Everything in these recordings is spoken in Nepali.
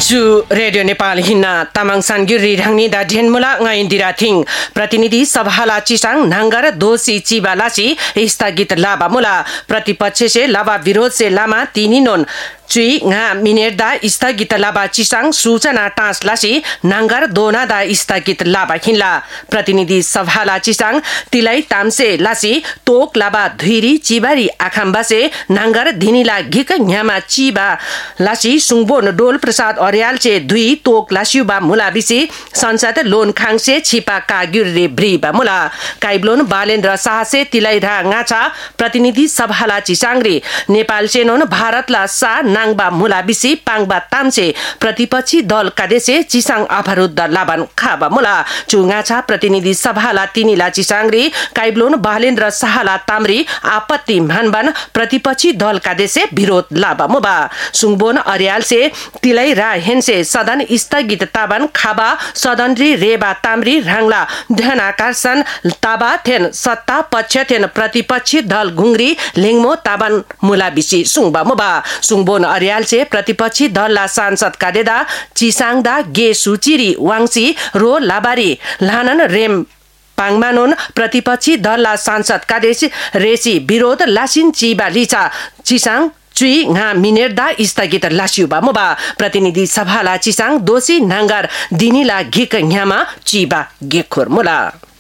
चु रेडियो नेपाल हिन्ना तामाङ सानगिरी ढाङ्नी दा ढेनमुला ngaindira थिङ प्रतिनिधि सभाला चिसाङ नांगर दोषी चिबा लासी स्थगित लाबा मुला प्रतिपक्ष से लाबा विरोध से लामा तिनिनोन चुई nga मिनेरदा स्थगित लाबा चिसाङ सूचना टाँस लासी नांगर दोनादा स्थगित लाबा खिन्ला प्रतिनिधि सभाला चिसाङ तिलाई तामसे लासी तोक लाबा धुइरी चिबारी आखाम्बासे नांगर धिनीला घिक न्यामा चिबा लासी सुङबोन डोल प्रसाद अर्याल चे दुई तोक लासियुबा मुला बिसी संसद लोन खाङसे छिपा कागिरे ब्रीबा मुला काइब्लोन बालेन्द्र शाहसे तिलाई रा ngaचा प्रतिनिधि सभाला चिसाङरे नेपाल सेनोन भारतला सा नाङबा मुला बिसी पाङबा तामसे प्रतिपक्षी दल कादेसे चिसाङ अवरुद्ध लाबान खाबा मुला चुङाछा प्रतिनिधि सभाला तिनीला चिसाङरे काइब्लोन बालेन्द्र शाहला तामरी आपत्ति मानबान प्रतिपक्षी दल कादेसे विरोध लाबा मुबा सुङबोन अर्याल से तिलाई रा हेनसे सदन स्थगित ताबान खाबा सदन री रेबा तामरी राङला ध्यान आकर्षण ताबा थेन सत्ता पक्ष थेन प्रतिपक्षी दल घुंगरी लेङमो ताबान मुला बिसी सुङबा मुबा सुङबोन अर्याल से प्रतिपक्षी दलला सांसद कादेदा चिसाङदा गे सुचिरी वाङसी रो लाबारी लानन रेम पाङमानोन प्रतिपक्षी दलला सांसद कादेसी रेसी विरोध लासिन चिबा लिचा चिसाङ चुई nga मिनेरदा स्थगित लासियुबा मुबा प्रतिनिधि सभाला चिसाङ दोषी नांगर दिनीला घिक न्यामा चिबा गेखोर मुला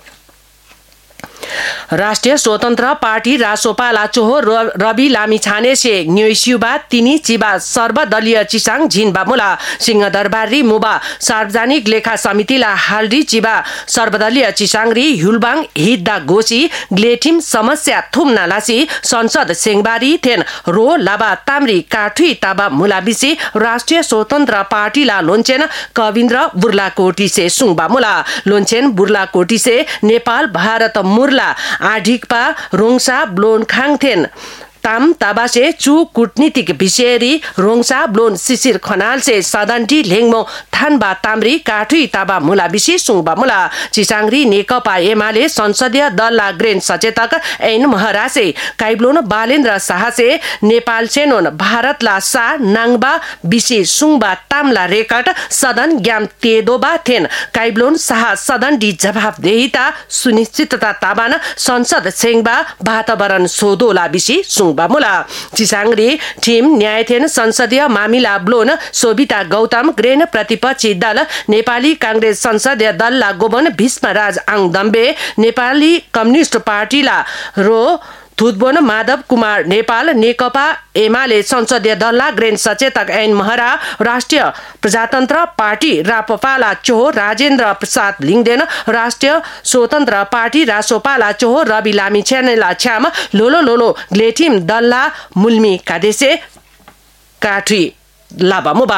राष्ट्रिय स्वतन्त्र पार्टी रासोपाला चोहो रवि लामिछाने से न्युसियुबा तिनी चिबा सर्वदलीय चिसाङ झिनबा मुला सिंहदरबारी मुबा सार्वजनिक लेखा समितिला हालडी चिबा सर्वदलीय चिसाङरी हुलबाङ हिद्दा गोसी ग्लेठिम समस्या थुम्ना लासी संसद सेङबारी थेन रो लाबा तामरी काठुई ताबा मुलाबिसी राष्ट्रिय स्वतन्त्र पार्टीला लोन्छेन कविन्द्र बुर्लाकोटी से सुङबा मुला लोन्छेन बुर्लाकोटी से नेपाल भारत मुर्ला आढिकपा रोङसा ब्लोनखाङथेन ताम ताबासे चु कूटनीतिक विषयरी रोङसा ब्लोन शिशिर खनाल से सदनटी लेङमो थानबा तामरी काठुई ताबा मुला बिसी सुङबा मुला चिसाङरी नेकपा एमाले संसदीय दलला ग्रेन सचेतक ऐन महरासे काइब्लोन बालेन्द्र शाहसे नेपाल सेनोन भारतला सा नाङबा बिसी सुङबा तामला रेकर्ड सदन ग्याम तेदोबा थेन काइब्लोन शाह सदन डी जवाफदेहिता सुनिश्चितता ताबान संसद सेङबा वातावरण सोदोला बिसी मुला चिसाङरी टिम न्यायथेन संसदीय मामिला ब्लोन सोभिता गौतम ग्रेन प्रतिपक्षी दल नेपाली कांग्रेस संसदीय दलला गोबन भीष्मराज आङदम्बे नेपाली कम्युनिस्ट पार्टीला रो थुतबोन माधव कुमार नेपाल नेकपा एमाले संसदीय दलला ग्रेन सचेतक ऐन महरा राष्ट्रिय प्रजातन्त्र पार्टी रापपाला चोहो राजेन्द्र प्रसाद लिङदेन राष्ट्रिय स्वतन्त्र पार्टी रासोपाला चोहो रवि लामिछानेला छ्याम लोलो लोलो ग्लेठिम दलला मुल्मी कादेसे काठी लाबा मुबा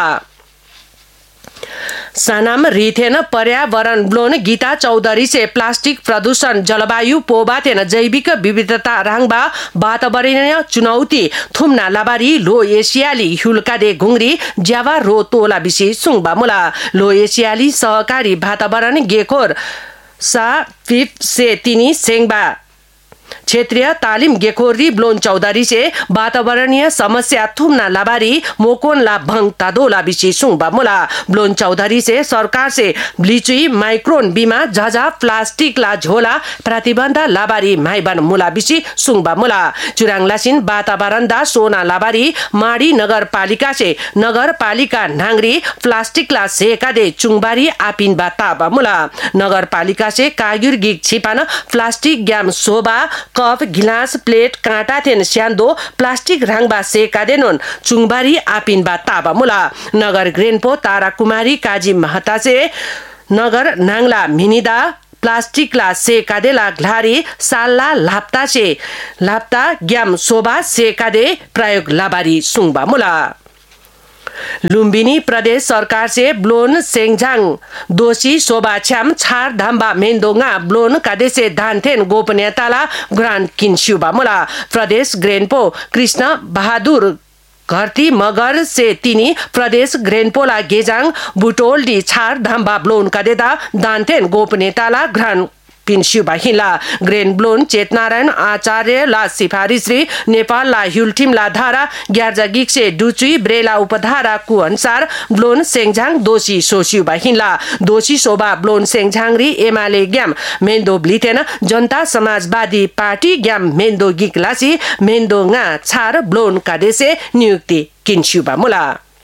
सानाम रिथेन पर्यावरण ब्लोन गीता चौधरी से प्लास्टिक प्रदूषण जलवायु पोबाथेन जैविक विविधता राङबा वातावरणीय चुनौती थुम्ना लाबारी लो एसियाली हुलकादे घुंगरी ज्यावा रो तोला बिसी सुङबा मुला लो एसियाली सहकारी वातावरण गेखोर सा फिफ से तिनी सेङबा क्षेत्रीय तालिम गेखोरी ब्लोन चौधरी से वातावरणीय समस्या थुम्ना लाबारी मोकोनला भङ तादोला बिसी सुङबा मुला ब्लोन चौधरी से सरकार से ब्लिचुई माइक्रोन बीमा झझा प्लास्टिक ला झोला प्रतिबन्ध लाबारी माइबान मुला बिसी सुङबा मुला चुराङलासिन वातावरण दा सोना लाबारी माडी नगरपालिका से नगरपालिका नाङरी प्लास्टिक ला सेका दे चुङबारी आपिन बाताबा मुला नगरपालिका से कागिर गिग छिपान प्लास्टिक ग्याम सोबा कप गिलास प्लेट काँटा थेन स्यान्दो प्लास्टिक राङबा सेका देनोन चुङबारी आपिनबा ताबा मुला नगर ग्रेनपो तारा कुमारी काजी महता से नगर नाङला मिनिदा प्लास्टिक ला सेका देला घ्लारी साल्ला लाप्ता से लाप्ता ग्याम सोबा सेका दे प्रयोग लाबारी सुङबा मुला लुम्बिनी प्रदेश सरकार से ब्लोन सेङझाङ दोषी शोभा छ्याम छार धाम्बा मेन्दोङा ब्लोन कादेसे धानथेन गोपनीयताला ग्रान्ट किन्स्युबा मुला प्रदेश ग्रेनपो कृष्ण बहादुर घरती मगर से तिनी प्रदेश ग्रेनपोला गेजाङ बुटोल्डी छार धाम्बा ब्लोन कादेदा धानथेन गोपनीयताला ग्रान्ट पिन्स्युबा हिला ग्रेन ब्लोन चेतनारायण आचार्य ला सिफारिश्री नेपाल ला ह्युल्टिम ला धारा ग्यार्जा गिक्से डुचुई ब्रेला उपधारा कु अनुसार ब्लोन सेङझाङ दोषी सोस्युबा हिला दोषी शोभा ब्लोन सेङझाङरी एमाले ग्याम मेन्दो ब्लितेन जनता समाजवादी पार्टी ग्याम मेन्दो गिकलासी मेन्दो nga छार ब्लोन कादेसे नियुक्ति किन्स्युबा मुला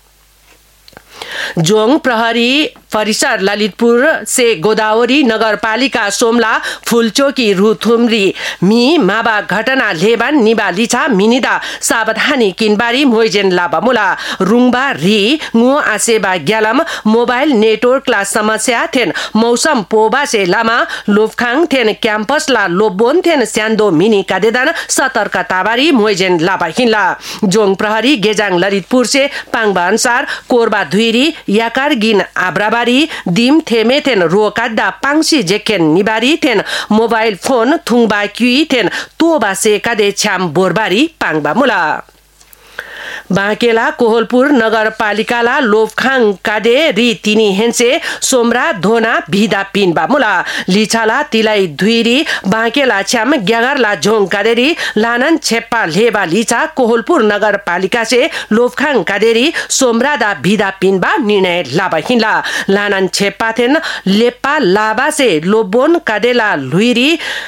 जोङ प्रहरी परिसर ललितपुर से गोदावरी नगरपालिका सोमला फुलचोकी रुथुमरी मी माबा घटना लेबान निबा लिछा मिनिदा सावधानी किनबारी मोइजेन लाबामुला रुङबा री ngो आसेबा ग्यालम मोबाइल नेटवर्क ला समस्या थेन मौसम पोबा से लामा लोफखाङ थेन क्याम्पस ला लोबोन थेन स्यान्दो मिनी कादेदान सतर्कताबारी मोइजेन लाबा हिला जोङ प्रहरी गेजाङ ललितपुर से पाङबा अनुसार कोरबा धुइरी याकार गिन आब्राबारी दिम थेमे थेन रोकाड्डा पाङसी जेकेन निबारी थेन मोबाइल फोन थुङबा क्युई थेन तोबा से कादे छ्याम बोरबारी पाङबा मुला बाँकेला कोहलपुर नगरपालिकाला लोफखाङ कादे री तिनी हेन्से सोमरा धोना भिदा पिनबा मुला लिछाला तिलाई धुइरी बाँकेला छ्याम ग्यागरला झोङ कादेरी लानन छेप्पा लेबा लिछा कोहलपुर नगरपालिका से लोफखाङ कादेरी सोमरादा भिदा पिनबा निर्णय लाबा हिला लानन छेप्पा थेन लेप्पा लाबा से लोबोन कादेला लुइरी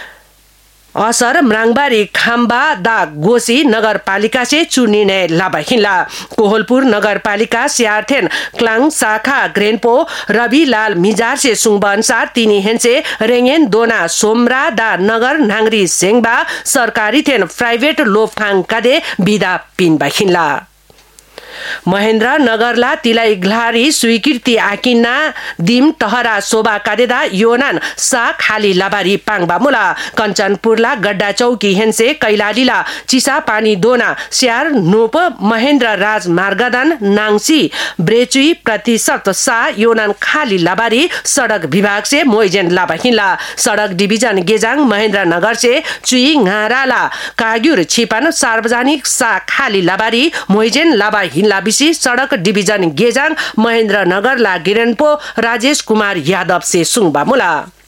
असर म्राङबारी खाम्बा दा गोसी नगरपालिका से निर्णय लाबा हिला कोहलपुर नगरपालिका स्यार्थेन क्लाङ शाखा ग्रेनपो रवि लाल मिजार से सुङबा अनुसार तिनी हेन्से रेङेन दोना सोमरा दा नगर नाङ्री सेङबा सरकारी थेन प्राइवेट लोफखाङ कादे बिदा पिनबा हिला महेन्द्र नगरला तिलाई ग्लारी स्वीकृति आकिना दिम टहरा शोभा कादेदा योनान सा खाली लाबारी पाङबा मुला कञ्चनपुरला गड्डा चौकी हेन्से कैलालीला चिसा पानी दोना स्यार नोप महेन्द्र राज मार्गदान नाङसी ब्रेचुई प्रतिशत सा योनान खाली लाबारी सडक विभाग से मोइजेन लाबा हिला सडक डिभिजन गेजाङ महेन्द्र नगर से चुई घाराला काग्युर छिपान सार्वजनिक सा खाली लाबारी मोइजेन लाबा हिला बिसी सडक डिभिजन गेजाङ महेन्द्र नगर ला गिरनपो राजेश कुमार यादव से सुङबा मुला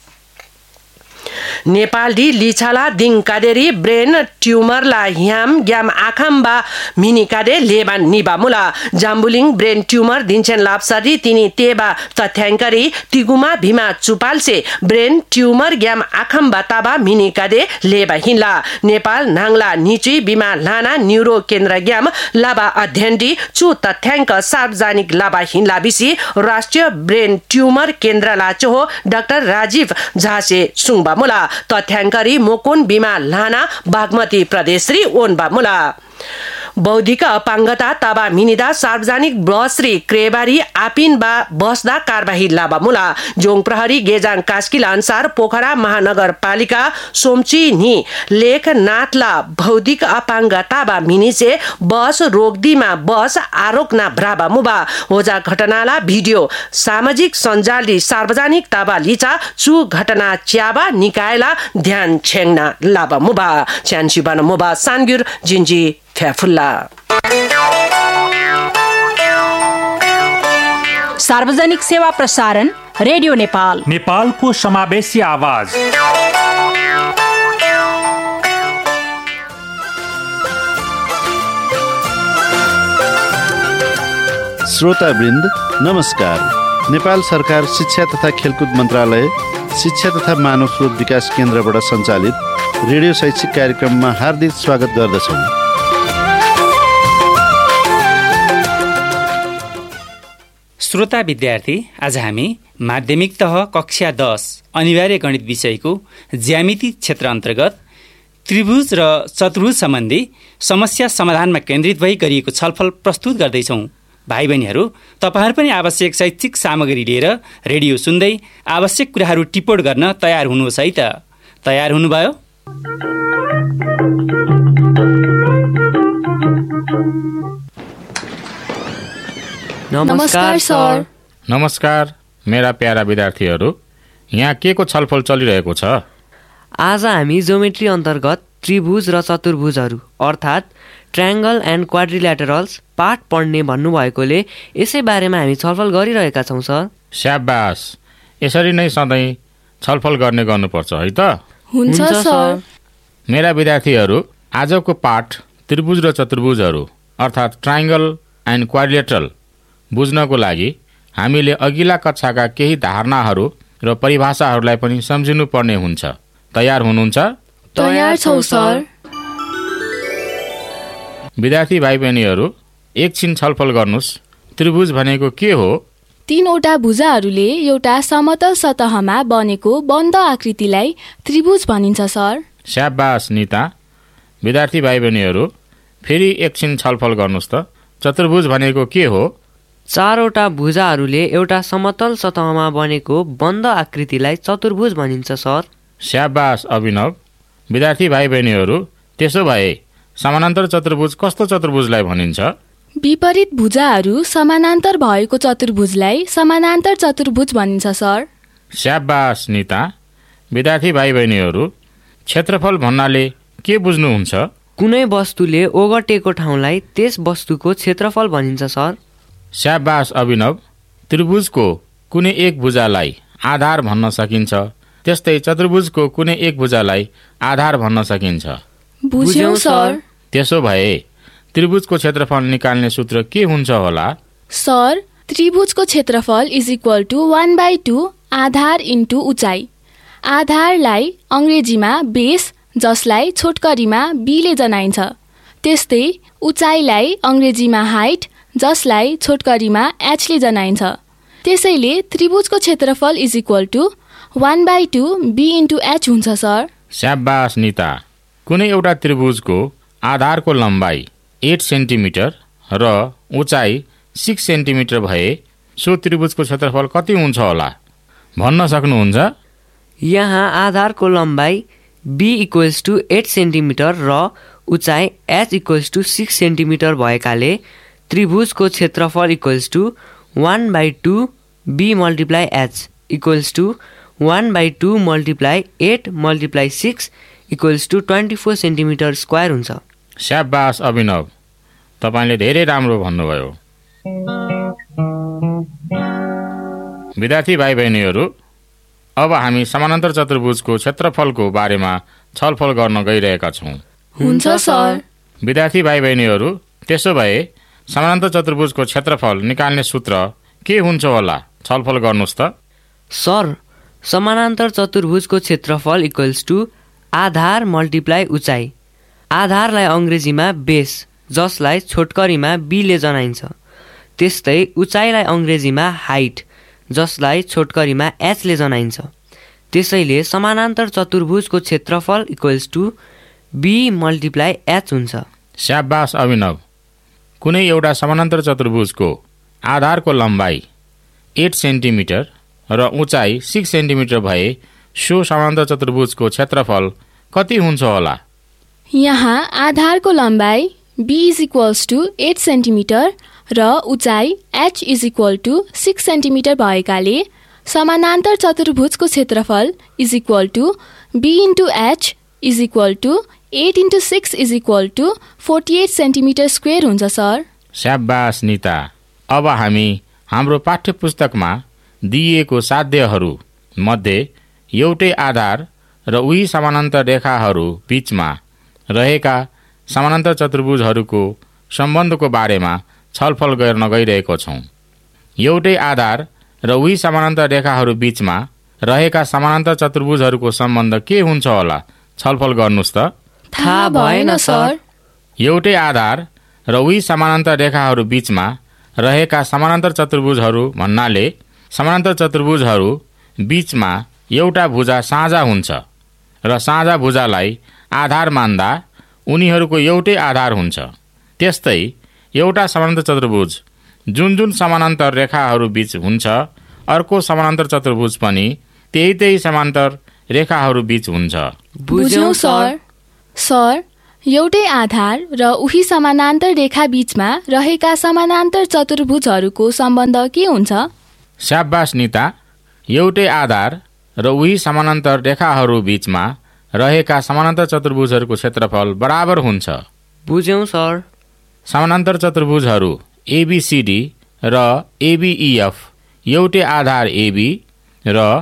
Nepal D लिछाला दिङ Qaderi brain tumour ला ह्याम ग्याम आखाम्बा मिनी कादे लेबान निबा मुला जाम्बुलिङ ब्रेन ट्युमर दिन्छेन लाप्सरी तिनी तेबा तथ्याङ्करी तिगुमा भीमा चुपाल से ब्रेन ट्युमर ग्याम आखाम्बा ताबा मिनी कादे लेबा हिला नेपाल नाङला निचुई बिमा लाना न्युरो केन्द्र ग्याम लाबा अध्ययन डी चु तथ्याङ्क सार्वजनिक लाबा हिला बिसी राष्ट्रिय ब्रेन ट्युमर केन्द्र ला चोहो डाक्टर राजीव झा से सुङबा मुला तथ्याङ्करी मोकोन बिमा लाना बागमती प्रदेशरी ओनबा मुला बौद्धिक अपाङ्गता ताबा मिनिदा सार्वजनिक बसरी क्रेबारी आपिन बा बस्दा कारबाही लाबा मुला जोङ प्रहरी गेजाङ कास्किला अनुसार पोखरा महानगरपालिका सोमची नि लेखनाथला बौद्धिक अपाङ्गता बा मिनि से बस रोक्दीमा बस आरोकना ब्राबा मुबा होजा घटनाला भिडियो सामाजिक सञ्जालले सार्वजनिक ताबा लिचा चु घटना च्याबा निकायला ध्यान छेङ्ना लाबा मुबा च्यान्सिबान मुबा सानगुर जिन्जी फ्याफुल्ला सार्वजनिक सेवा प्रसारण रेडियो नेपाल नेपालको समावेशी आवाज श्रोतावृन्द नमस्कार। नेपाल सरकार शिक्षा तथा खेलकुद मन्त्रालय शिक्षा तथा मानव स्रोत विकास केन्द्रबाट सञ्चालित रेडियो शैक्षिक कार्यक्रममा हार्दिक स्वागत गर्दछौँ। श्रोता विद्यार्थी, आज हामी माध्यमिक तह कक्षा 10 अनिवार्य गणित विषयको ज्यामिति क्षेत्र अन्तर्गत त्रिभुज र चतुर्भुज सम्बन्धी समस्या समाधानमा केन्द्रित भई गरिएको छलफल प्रस्तुत गर्दैछौँ। भाइ बहिनीहरू, तपाईहरु पनि आवश्यक शैक्षिक सामग्री लिएर रेडियो सुन्दै आवश्यक कुराहरू टिप्पण गर्न तयार हुनुहोस् है त। तयार हुनुभयो? नमस्कार सर। नमस्कार मेरा प्यारा विद्यार्थीहरू, यहाँ के को छलफल चलिरहेको छ? आज हामी ज्योमेट्री अन्तर्गत त्रिभुज र चतुर्भुजहरू अर्थात् ट्रायङ्गल एन्ड क्वाड्रिल्याटरल्स पाठ पढ्ने भन्नुभएकोले यसै बारेमा हामी छलफल गरिरहेका छौँ सर। स्याबास, यसरी नै सधैँ छलफल गर्नुपर्छ है त? हुन्छ सर। मेरा विद्यार्थीहरू, आजको पाठ त्रिभुज र चतुर्भुजहरू अर्थात् ट्रायङ्गल एन्ड क्वाड्रिलेटरल बुझ्नको लागि हामीले अघिल्ला कक्षाका केही धारणाहरू र परिभाषाहरूलाई पनि सम्झिनुपर्ने हुन्छ। तयार हुनुहुन्छ? तयार छौँ सर। विद्यार्थी भाइ बहिनीहरू, एकछिन छलफल गर्नुहोस्। त्रिभुज भनेको के हो? तीनवटा भुजाहरूले एउटा समतल सतहमा बनेको बन्द आकृतिलाई त्रिभुज भनिन्छ सर। स्याबास निता। विद्यार्थी भाइ बहिनीहरू, फेरि एकछिन छलफल गर्नुहोस् त। चतुर्भुज भनेको के हो? चारवटा भुजाहरूले एउटा समतल सतहमा बनेको बन्द आकृतिलाई चतुर्भुज भनिन्छ सर। स्याबास अभिनव। विद्यार्थी भाइ बहिनीहरू, त्यसो भए समानान्तर चतुर्भुज कस्तो चतुर्भुजलाई भनिन्छ? विपरीत भुजाहरू समानान्तर भएको चतुर्भुजलाई समानान्तर चतुर्भुज भनिन्छ सर। स्याबास निता। विद्यार्थी भाइ बहिनीहरू, क्षेत्रफल भन्नाले के बुझ्नुहुन्छ? कुनै वस्तुले ओगटेको ठाउँलाई त्यस वस्तुको क्षेत्रफल भनिन्छ सर। स्याबास अभिनव। त्रिभुजको कुनै एक भुजालाई आधार भन्न सकिन्छ, त्यस्तै चतुर्भुजको कुनै एक भुजालाई आधार भन्न सकिन्छ। बुझ्यौँ सर। त्यसो भए त्रिभुजको क्षेत्रफल निकाल्ने सूत्र के हुन्छ होला? सर, त्रिभुजको क्षेत्रफल = 1/2 आधार इन्टु उचाइ। आधारलाई अङ्ग्रेजीमा बेस, जसलाई छोटकरीमा बीले जनाइन्छ। त्यस्तै उचाइलाई अङ्ग्रेजीमा हाइट, जसलाई छोटकरीमा एचले जनाइन्छ। त्यसैले त्रिभुजको क्षेत्रफल = 1/2 b × h हुन्छ सर। स्याबास निता। कुनै एउटा त्रिभुजको आधारको लम्बाइ 8 सेन्टिमिटर र उचाइ 6 सेन्टिमिटर भए सो त्रिभुजको क्षेत्रफल कति हुन्छ होला भन्न सक्नुहुन्छ? यहाँ आधारको लम्बाइ b = 8 सेन्टिमिटर र उचाइ h = 6 सेन्टिमिटर भएकाले त्रिभुजको क्षेत्रफल = 1/2 b × h = 1/2 × 8 × 6 = 24 सेन्टिमिटर स्क्वायर हुन्छ। स्याबास अभिनव, तपाईँले धेरै राम्रो भन्नुभयो। विद्यार्थी भाइ बहिनीहरू, अब हामी समानान्तर चतुर्भुजको क्षेत्रफलको बारेमा छलफल गर्न गइरहेका छौँ। हुन्छ सर। विद्यार्थी भाइ बहिनीहरू, त्यसो भए समानान्तर चतुर्भुजको क्षेत्रफल निकाल्ने सूत्र के हुन्छ होला छलफल गर्नुहोस् त। सर, समानान्तर चतुर्भुजको क्षेत्रफल = आधार × उचाइ। आधारलाई अङ्ग्रेजीमा बेस, जसलाई छोटकरीमा बीले जनाइन्छ। त्यस्तै उचाइलाई अङ्ग्रेजीमा हाइट, जसलाई छोटकरीमा एचले जनाइन्छ। त्यसैले समानान्तर चतुर्भुजको क्षेत्रफल = b × h हुन्छ। स्याबास अभिनव। कुनै एउटा समानान्तर चतुर्भुजको आधारको लम्बाइ 8 सेन्टिमिटर र उचाइ 6 सेन्टिमिटर भए सो समानान्तर चतुर्भुजको क्षेत्रफल कति हुन्छ होला? यहाँ आधारको लम्बाइ b = 8 सेन्टिमिटर र उचाइ h = 6 सेन्टिमिटर भएकाले समानान्तर चतुर्भुजको क्षेत्रफल = b × h = 8 × 6 = 48 सेन्टिमिटर स्क्वेयर हुन्छ सर। स्याबास निता। अब हामी हाम्रो पाठ्यपुस्तकमा दिइएको साध्यहरू मध्ये एउटै आधार र उही समानान्तर रेखाहरू बीचमा रहेका समानान्तर चतुर्भुजहरूको सम्बन्धको बारेमा छलफल गर्न गइरहेको छौँ। एउटै आधार र उही समानान्तर रेखाहरू बीचमा रहेका समानान्तर चतुर्भुजहरूको सम्बन्ध के हुन्छ होला छलफल गर्नुहोस् त। थाहा भएन सर। एउटै आधार र उही समानान्तर रेखाहरू बीचमा रहेका समानान्तर चतुर्भुजहरू भन्नाले समानान्तर चतुर्भुजहरू बीचमा एउटा भुजा साझा हुन्छ र साझा भुजालाई आधार मान्दा उनीहरूको एउटै आधार हुन्छ। त्यस्तै एउटा समानान्तर चतुर्भुज जुन समानान्तर रेखाहरू बीच हुन्छ, अर्को समानान्तर चतुर्भुज पनि त्यही समानान्तर रेखाहरू बीच हुन्छ। बुझ्यौँ सर। सर, एउटै आधार र उही समानान्तर रेखा बीचमा रहेका समानान्तर चतुर्भुजहरूको सम्बन्ध के हुन्छ? स्याबास निता। एउटै आधार र उही समानान्तर रेखाहरू बीचमा रहेका समानान्तर चतुर्भुजहरूको क्षेत्रफल बराबर हुन्छ। बुझ्यौँ सर। समानान्तर चतुर्भुजहरू ABCD र ABEF एउटै आधार AB र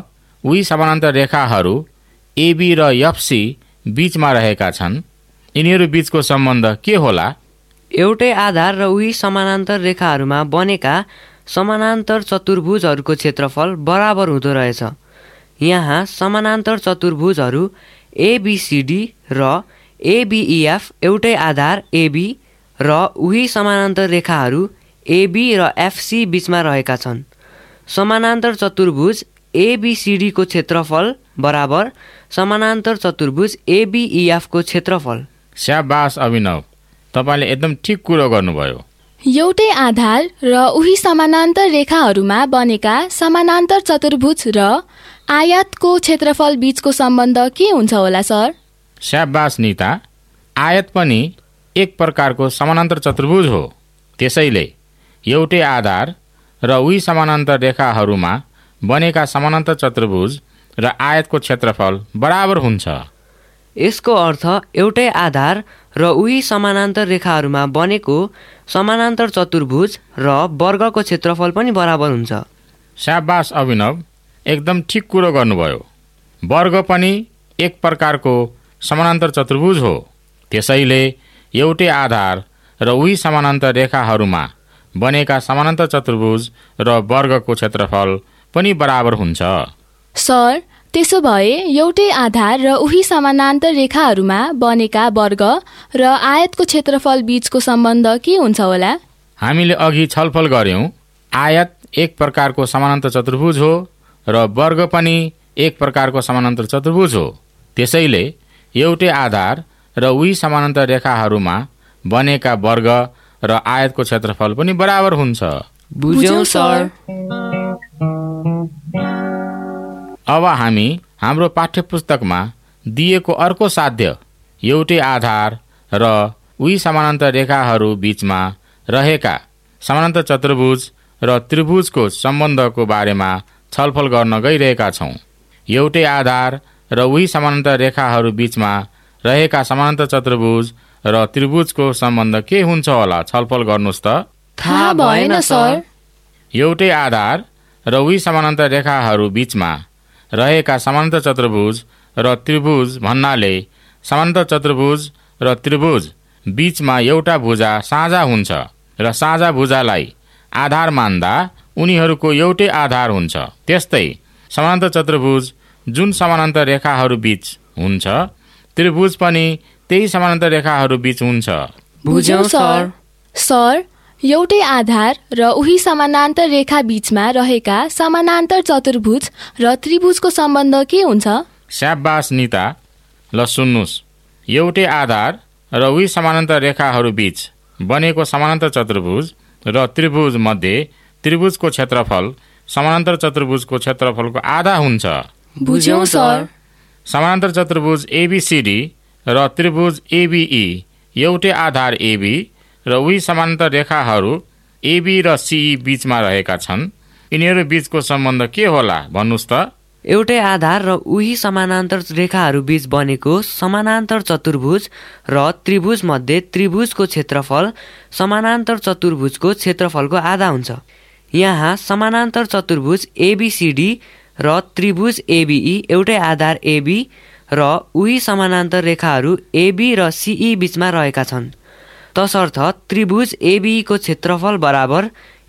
उही समानान्तर रेखाहरू एबी र एफसी बीचमा रहेका छन्। यिनीहरू बीचको सम्बन्ध के होला? एउटै आधार र उही समानान्तर रेखाहरूमा बनेका समानान्तर चतुर्भुजहरूको क्षेत्रफल बराबर हुँदो रहेछ। यहाँ समानान्तर चतुर्भुजहरू एबिसिडी र एबिइएफ एउटै आधार एबी र उही समानान्तर रेखाहरू एबी र एफसी बीचमा रहेका छन्। समानान्तर चतुर्भुज एबिसिडीको क्षेत्रफल बराबर समानान्तर चतुर्भुज एबिइएफको क्षेत्रफल। स्याबास अभिनव, तपाईँले एकदम ठिक कुरो गर्नुभयो। एउटै आधार र उही समानान्तर रेखाहरूमा बनेका समानान्तर चतुर्भुज र आयतको क्षेत्रफल बीचको सम्बन्ध के हुन्छ होला सर? स्याबास निता, आयत पनि एक प्रकारको समानान्तर चतुर्भुज हो। त्यसैले एउटै आधार र उही समानान्तर रेखाहरूमा बनेका समानान्तर चतुर्भुज र आयतको क्षेत्रफल बराबर हुन्छ। यसको अर्थ एउटै आधार र उही समानान्तर रेखाहरूमा बनेको समानान्तर चतुर्भुज र वर्गको क्षेत्रफल पनि बराबर हुन्छ। स्याबास अभिनव, एकदम ठिक कुरो गर्नुभयो। वर्ग पनि एक प्रकारको समानान्तर चतुर्भुज हो। त्यसैले एउटै आधार र उही समानान्तर रेखाहरूमा बनेका समानान्तर चतुर्भुज र वर्गको क्षेत्रफल पनि बराबर हुन्छ। सर, त्यसो भए एउटै आधार र उही समानान्तर रेखाहरूमा बनेका वर्ग र आयतको क्षेत्रफल बीचको सम्बन्ध के हुन्छ होला? हामीले अघि छलफल गर्यौं, आयत एक प्रकारको समानान्तर चतुर्भुज हो र वर्ग पनि एक प्रकारको समानान्तर चतुर्भुज हो। त्यसैले एउटै आधार र उही समानान्तर रेखाहरूमा बनेका वर्ग र आयतको क्षेत्रफल पनि बराबर हुन्छ। बुझ्यौं सर। अब हामी हाम्रो पाठ्यपुस्तकमा दिएको अर्को साध्य एउटै आधार र उही समानान्तर रेखाहरू बीचमा रहेका समानान्तर चतुर्भुज र त्रिभुजको सम्बन्धको बारेमा छलफल गर्न गइरहेका छौँ। एउटै आधार र उही समानान्तर रेखाहरू बीचमा रहेका समानान्तर चतुर्भुज र त्रिभुजको सम्बन्ध के हुन्छ होला? छलफल गर्नुहोस् त। थाहा भएन सर। एउटै आधार र उही समानान्तर रेखाहरू बीचमा रहेका समानान्तर चतुर्भुज र त्रिभुज भन्नाले समानान्तर चतुर्भुज र त्रिभुज बीचमा एउटा भुजा साझा हुन्छ र साझा भुजालाई आधार मान्दा उनीहरूको एउटै आधार हुन्छ। त्यस्तै समानान्तर चतुर्भुज जुन समानान्तर रेखाहरू बीच हुन्छ, त्रिभुज पनि त्यही समानान्तर रेखाहरू बीच हुन्छ। बुझ्यौं सर। सर, एउटै आधार र उही समानान्तर रेखा बीचमा रहेका समानान्तर चतुर्भुज र त्रिभुजको सम्बन्ध के हुन्छ? स्याबास निता, ल सुन्नुहोस्। एउटै आधार र उही समानान्तर रेखाहरू बीच बनेको समानान्तर चतुर्भुज र त्रिभुज मध्ये त्रिभुजको क्षेत्रफल समानान्तर चतुर्भुजको क्षेत्रफलको आधा हुन्छ। बुझ्यौं सर। समानान्तर चतुर्भुज एबिसिडी र त्रिभुज एबिई एउटै आधार एबी र उही समानान्तर रेखाहरू एबी र सिई बीचमा रहेका छन्। यिनीहरू बीचको सम्बन्ध के होला भन्नुहोस् त? एउटै आधार र उही समानान्तर रेखाहरू बीच बनेको समानान्तर चतुर्भुज र त्रिभुज मध्ये त्रिभुजको क्षेत्रफल समानान्तर चतुर्भुजको क्षेत्रफलको आधा हुन्छ। यहाँ समानान्तर चतुर्भुज एबिसिडी र त्रिभुज एबिई एउटै आधार एबी र उही समानान्तर रेखाहरू एबी र सिई बीचमा रहेका छन्। तसर्थ त्रिभुज एबिईको क्षेत्रफल बराबर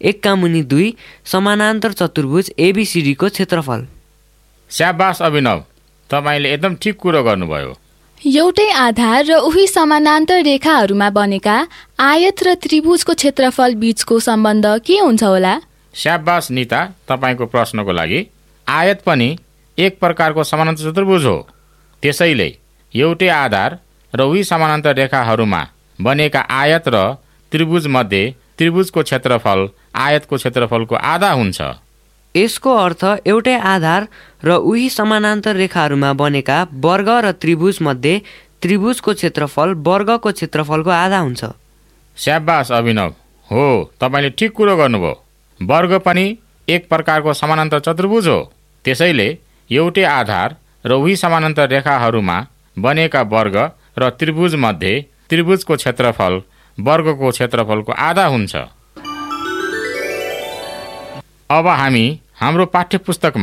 1/2 समानान्तर चतुर्भुज एबिसिडीको क्षेत्रफल। स्याबास अभिनव, तपाईँले एकदम ठिक कुरो गर्नुभयो। एउटै आधार र उही समानान्तर रेखाहरूमा बनेका आयत र त्रिभुजको क्षेत्रफल बीचको सम्बन्ध के हुन्छ होला? स्याबास निता, तपाईँको प्रश्नको लागि आयत पनि एक प्रकारको समानान्तर चतुर्भुज हो। त्यसैले एउटै आधार र उही समानान्तर रेखाहरूमा बनेका आयत र त्रिभुज मध्ये त्रिभुजको क्षेत्रफल आयतको क्षेत्रफलको आधा हुन्छ। यसको अर्थ एउटै आधार र उही समानान्तर रेखाहरूमा बनेका वर्ग र त्रिभुज मध्ये त्रिभुजको क्षेत्रफल वर्गको क्षेत्रफलको आधा हुन्छ। स्याबास अभिनव, हो, तपाईँले ठिक कुरो गर्नुभयो। वर्ग पनि एक प्रकारको समानान्तर चतुर्भुज हो। त्यसैले एउटै आधार र उही समानान्तर रेखाहरूमा बनेका वर्ग र त्रिभुज मध्ये त्रिभुजको क्षेत्रफल वर्गको क्षेत्रफलको आधा हुन्छ। अब हामी हाम्रो पाठ्यपुस्तकमा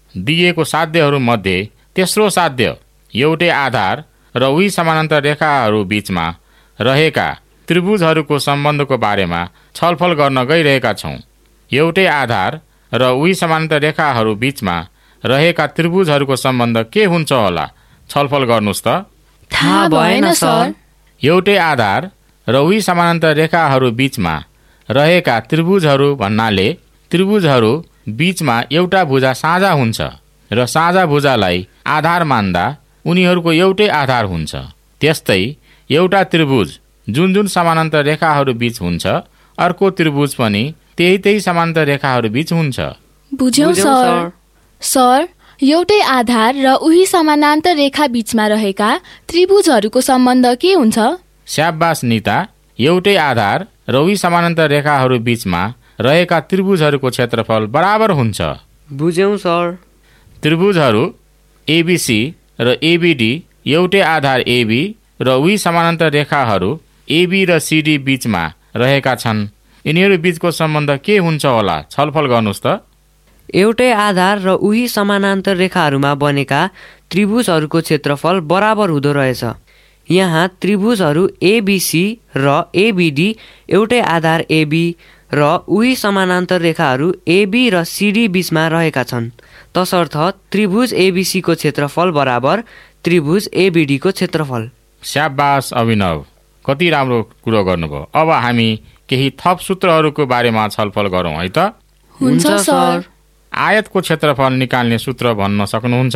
दिइएको साध्यहरूमध्ये तेस्रो साध्य एउटै आधार र उही समानान्तर रेखाहरू बीचमा रहेका त्रिभुजहरूको सम्बन्धको बारेमा छलफल गर्न गइरहेका छौँ। एउटै आधार र उही समानान्तर रेखाहरू बीचमा रहेका त्रिभुजहरूको सम्बन्ध के हुन्छ होला? छलफल गर्नुहोस् त। थाहा भएन सर। एउटै आधार र उही समानान्तर रेखाहरू बीचमा रहेका त्रिभुजहरू भन्नाले त्रिभुजहरू बीचमा एउटा भुजा साझा हुन्छ र साझा भुजालाई आधार मान्दा उनीहरूको एउटै आधार हुन्छ। त्यस्तै एउटा त्रिभुज जुन जुन समानान्तर रेखाहरू बीच हुन्छ, अर्को त्रिभुज पनि त्यही समानान्तर रेखाहरू बीच हुन्छ। बुझ्यौं सर। सर, एउटै आधार र उही समानान्तर रेखा बीचमा रहेका त्रिभुजहरूको सम्बन्ध के हुन्छ? स्याबास निता, एउटै आधार र उही समानान्तर रेखाहरू बीचमा रहेका त्रिभुजहरूको क्षेत्रफल बराबर हुन्छ। बुझ्यौं सर। त्रिभुजहरू एबिसी र एबिडी एउटै आधार एबी र उही समानान्तर रेखाहरू एबी र सिडी बीचमा रहेका छन्। यिनीहरू बीचको सम्बन्ध के हुन्छ होला? छलफल गर्नुहोस् त। एउटै आधार र उही समानान्तर रेखाहरूमा बनेका त्रिभुजहरूको क्षेत्रफल बराबर हुँदो रहेछ। यहाँ त्रिभुजहरू एबिसी र एबिडी एउटै आधार एबी र उही समानान्तर रेखाहरू एबी र सिडी बीचमा रहेका छन्। तसर्थ त्रिभुज एबिसीको क्षेत्रफल बराबर त्रिभुज एबिडीको क्षेत्रफल। स्याबास अभिनव, कति राम्रो कुरो गर्नुभयो। अब हामी केही थप सूत्रहरूको बारेमा छलफल गरौँ है त। हुन्छ सर। आयतको क्षेत्रफल निकाल्ने सूत्र भन्न सक्नुहुन्छ?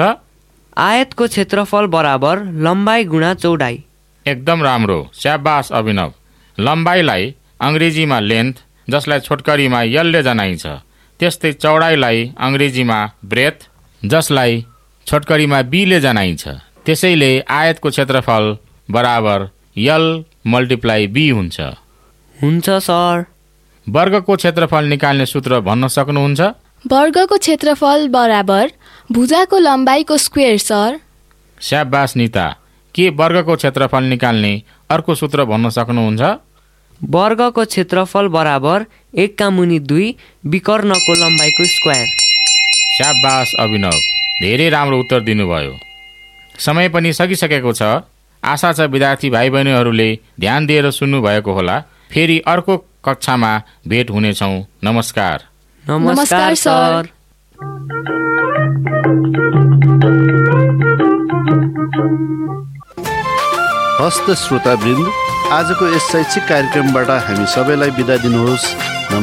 आयतको क्षेत्रफल बराबर लम्बाइ गुणा चौडाइ। एकदम राम्रो, स्याबास अभिनव। लम्बाइलाई अङ्ग्रेजीमा लेन्थ, जसलाई छोटकरीमा यलले जनाइन्छ, त्यस्तै चौडाइलाई अङ्ग्रेजीमा ब्रेथ, जसलाई छोटकरीमा बीले जनाइन्छ। त्यसैले आयतको क्षेत्रफल बराबर यल मल्टिप्लाई बी हुन्छ। हुन्छ सर। वर्गको क्षेत्रफल निकाल्ने सूत्र भन्न सक्नुहुन्छ? वर्गको क्षेत्रफल बराबर भुजाको लम्बाइको स्क्वायर सर। स्याबास निता, के वर्गको क्षेत्रफल निकाल्ने अर्को सूत्र भन्न सक्नुहुन्छ? वर्गको क्षेत्रफल बराबर 1/2 विकर्णको लम्बाइको स्क्वायर। स्याबास अभिनव, धेरै राम्रो उत्तर दिनुभयो। समय पनि सकिसकेको छ। आशा छ विद्यार्थी भाइ बहिनीहरूले ध्यान दिएर सुन्नुभएको होला। फेरि अर्को कक्षामा भेट हुनेछौँ। नमस्कार। नमस्कार सर। हस्त श्रोतावृन्द, आजको यस शैक्षिक कार्यक्रमबाट हामी सबैलाई बिदा दिनुहोस्।